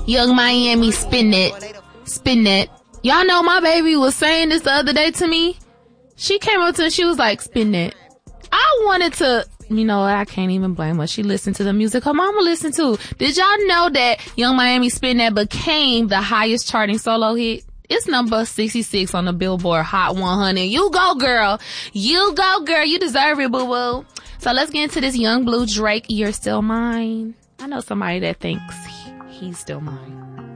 Young Miami, spin that. Spin that. Y'all know my baby was saying this the other day to me. She came up to me, she was like, spin that. I wanted to, you know what, I can't even blame her. She listened to the music her mama listened to. Did y'all know that Young Miami Spin That became the highest charting solo hit? It's number 66 on the Billboard Hot 100. You go, girl. You go, girl. You deserve it, boo-boo. So let's get into this Young Blue Drake, You're Still Mine. I know somebody that thinks he's still mine.